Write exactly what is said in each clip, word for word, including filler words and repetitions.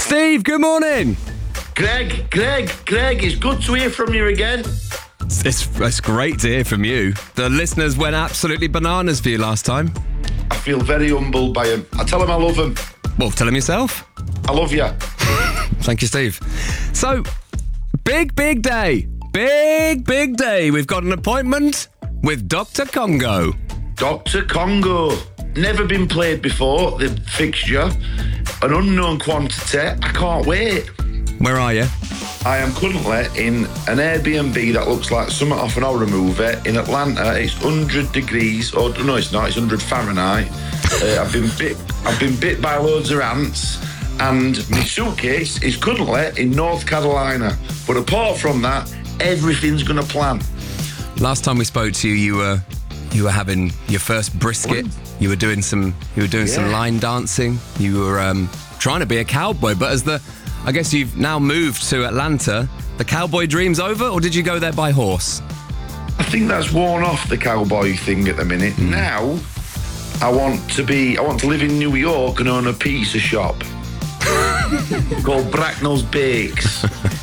Steve, good morning. Greg, Greg, Greg, it's good to hear from you again. It's, it's great to hear from you. The listeners went absolutely bananas for you last time. I feel very humbled by him. I tell him I love him. Well, tell him yourself. I love you. Thank you, Steve. So, big, big day. Big, big day. We've got an appointment with Doctor Congo. Doctor Congo. Never been played before, the fixture. An unknown quantity. I can't wait. Where are you? I am currently in an Airbnb that looks like something off an horror movie in Atlanta. It's one hundred degrees. Oh, no, it's not. It's one hundred Fahrenheit. uh, I've been bit. I've been bit by loads of ants, and my suitcase is currently in North Carolina. But apart from that, everything's going to plan. Last time we spoke to you, you were you were having your first brisket. What? You were doing some. You were doing Yeah. some line dancing. You were um, trying to be a cowboy, but as the I guess you've now moved to Atlanta. The cowboy dream's over, or did you go there by horse? I think that's worn off, the cowboy thing at the minute. Mm. Now, I want to be. I want to live in New York and own a pizza shop called Bracknell's Bakes.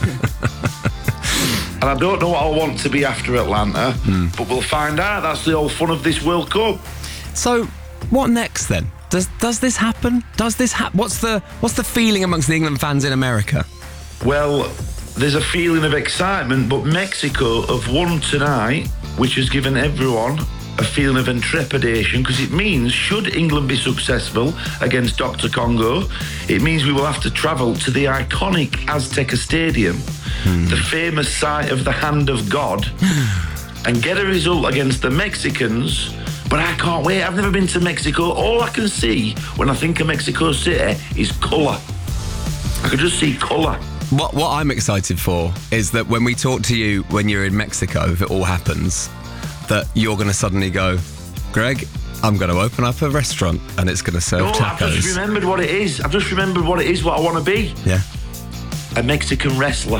And I don't know what I want to be after Atlanta, mm. but we'll find out. That's the whole fun of this World Cup. So, what next then? Does does this happen? Does this happen? What's the what's the feeling amongst the England fans in America? Well, there's a feeling of excitement, but Mexico have won tonight, which has given everyone a feeling of intrepidation, because it means, should England be successful against Doctor Congo, it means we will have to travel to the iconic Azteca Stadium, hmm. the famous site of the Hand of God, and get a result against the Mexicans. But I can't wait. I've never been to Mexico. All I can see when I think of Mexico City is colour. I can just see colour. What what I'm excited for is that when we talk to you when you're in Mexico, if it all happens, that you're going to suddenly go, Greg, I'm going to open up a restaurant and it's going to serve no, tacos. I've just remembered what it is. I've just remembered what it is, what I want to be. Yeah. A Mexican wrestler.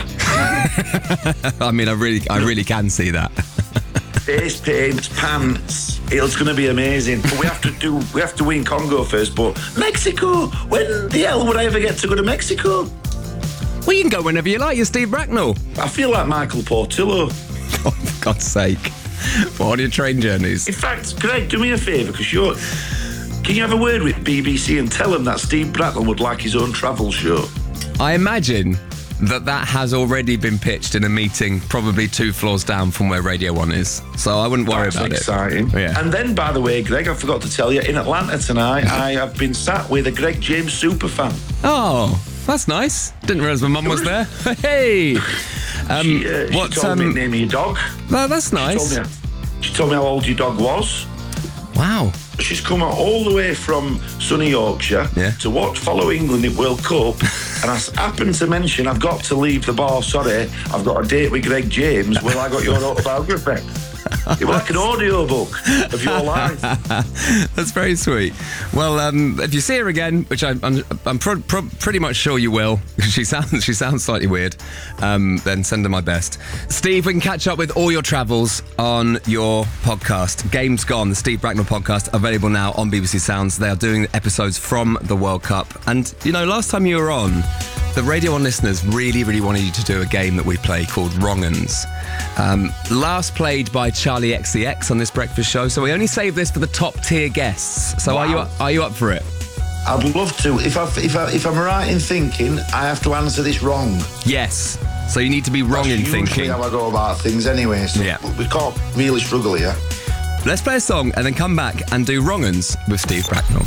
I mean, I really, I really can see that. Face paint, pants. It's going to be amazing. But we have to do. We have to win Congo first. But Mexico. When the hell would I ever get to go to Mexico? Well, you can go whenever you like. You're Steve Bracknell. I feel like Michael Portillo. Oh, for God's sake! What on your train journeys? In fact, Greg, do me a favour, because you're. Can you have a word with B B C and tell them that Steve Bracknell would like his own travel show? I imagine that that has already been pitched in a meeting probably two floors down from where Radio one is. So I wouldn't worry That's about exciting. it. Yeah. And then, by the way, Greg, I forgot to tell you, in Atlanta tonight, I have been sat with a Greg James superfan. Oh, that's nice. Didn't realise my mum was there. Hey! Um, she, uh, she what, told um, me the name of your dog. No, that's nice. She told, me, she told me how old your dog was. Wow. She's come all the way from sunny Yorkshire yeah. to watch, follow England in World Cup. And I happened to mention, I've got to leave the bar, sorry, I've got a date with Greg James. Well, I got your autobiography. It was like an audio book of your life. That's very sweet. Well, um, if you see her again, which I, I'm, I'm pro- pro- pretty much sure you will, she sounds she sounds slightly weird, um, then send her my best. Steve, we can catch up with all your travels on your podcast. Game's Gone, the Steve Bracknell podcast, available now on B B C Sounds. They are doing episodes from the World Cup. And, you know, last time you were on, the Radio one listeners really, really wanted you to do a game that we play called Wrong 'Uns. Um, last played by Charlie X C X on this breakfast show, so we only saved this for the top tier guests. So Wow. are you up, are you up for it? I'd love to. If, I, if, I, if I'm right in thinking, I have to answer this wrong. Yes. So you need to be wrong That's in usually thinking. how I go about things anyway, so Yeah. we can't really struggle here. Let's play a song and then come back and do Wrong 'Uns with Steve Bracknell.